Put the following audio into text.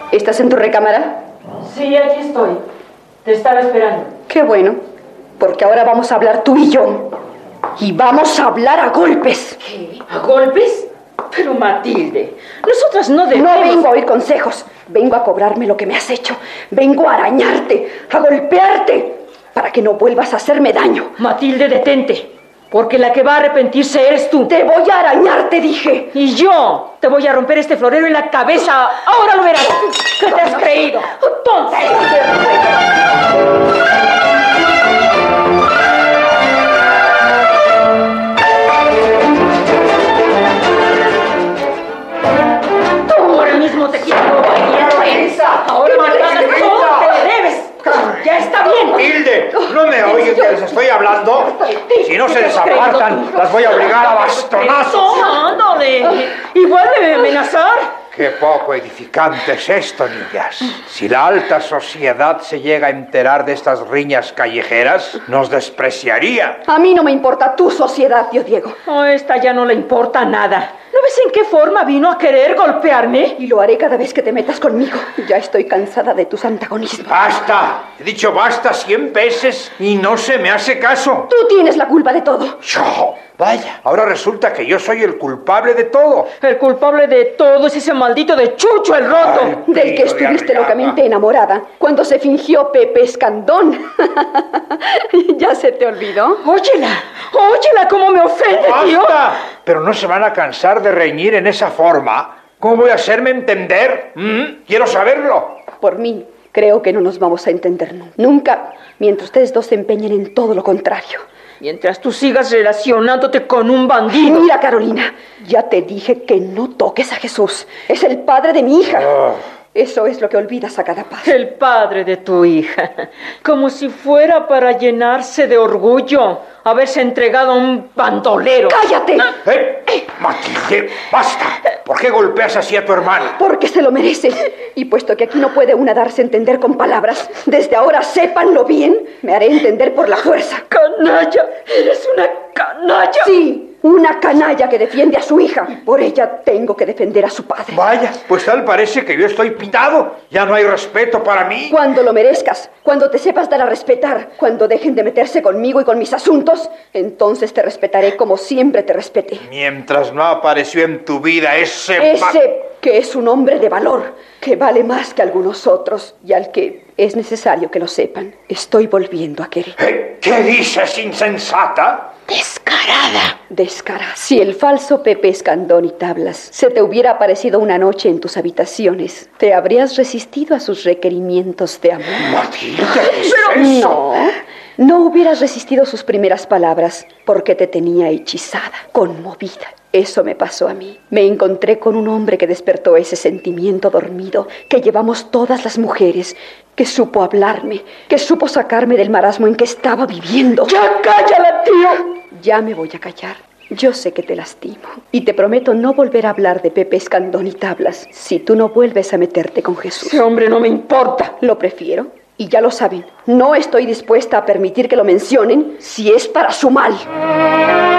¿Estás en tu recámara? Sí, aquí estoy. Te estaba esperando. Qué bueno, porque ahora vamos a hablar tú y yo. Y vamos a hablar a golpes. ¿Qué? ¿A golpes? Pero Matilde, nosotras no debemos... No vengo a oír consejos. Vengo a cobrarme lo que me has hecho. Vengo a arañarte, a golpearte, para que no vuelvas a hacerme daño. Matilde, detente, porque la que va a arrepentirse eres tú. Te voy a arañar, te dije. Y yo te voy a romper este florero en la cabeza. Ahora lo verás. ¿Qué te has creído? ¡Tonta! Ahora mismo te quiero. Ahora matas todo lo que le debes. Ya está bien. Hilde, ¿no me oyen que les estoy hablando? Si no se desapartan, las voy a obligar a bastonazos. Ándale. Igual debe amenazar. Qué poco edificante es esto, niñas. Si la alta sociedad se llega a enterar de estas riñas callejeras, nos despreciaría. A mí no me importa tu sociedad, tío Diego. A esta ya no le importa nada. ¿No ves en qué forma vino a querer golpearme? Y lo haré cada vez que te metas conmigo. Ya estoy cansada de tus antagonismos. ¡Basta! He dicho basta 100 veces y no se me hace caso. Tú tienes la culpa de todo. Yo. Vaya, ahora resulta que yo soy el culpable de todo. El culpable de todo es ese maldito de Chucho el Roto. Ay, Del que estuviste locamente enamorada cuando se fingió Pepe Escandón. ¿Ya se te olvidó? Óyela cómo me ofende, tío. ¡Basta! Pero no se van a cansar de reñir en esa forma. ¿Cómo voy a hacerme entender? Quiero saberlo. Por mí, creo que no nos vamos a entender nunca, mientras ustedes dos se empeñen en todo lo contrario. Mientras tú sigas relacionándote con un bandido. Mira, Carolina, ya te dije que no toques a Jesús. Es el padre de mi hija. Eso es lo que olvidas a cada paso. El padre de tu hija. Como si fuera para llenarse de orgullo haberse entregado a un bandolero. ¡Cállate! Matilde, basta. ¿Por qué golpeas así a tu hermana? Porque se lo merece. Y puesto que aquí no puede una darse a entender con palabras, desde ahora sépanlo bien, me haré entender por la fuerza. ¡Canalla! ¡Eres una canalla! Sí, una canalla que defiende a su hija. Por ella tengo que defender a su padre. Vaya, pues tal parece que yo estoy pintado. Ya no hay respeto para mí. Cuando lo merezcas, cuando te sepas dar a respetar, cuando dejen de meterse conmigo y con mis asuntos, entonces te respetaré como siempre te respeté. Mientras no apareció en tu vida ese que es un hombre de valor, que vale más que algunos otros y al que es necesario que lo sepan. Estoy volviendo a querer. ¿Qué dices, insensata? Descarada. Si el falso Pepe Escandón y Tablas se te hubiera aparecido una noche en tus habitaciones, ¿te habrías resistido a sus requerimientos de amor? Matilde, ¿qué es eso? No hubieras resistido sus primeras palabras porque te tenía hechizada, conmovida. Eso me pasó a mí. Me encontré con un hombre que despertó ese sentimiento dormido que llevamos todas las mujeres, que supo hablarme, que supo sacarme del marasmo en que estaba viviendo. ¡Ya cállala, tío! Ya me voy a callar. Yo sé que te lastimo y te prometo no volver a hablar de Pepe Escandón y Tablas si tú no vuelves a meterte con Jesús. Ese hombre no me importa. Lo prefiero y ya lo saben. No estoy dispuesta a permitir que lo mencionen si es para su mal.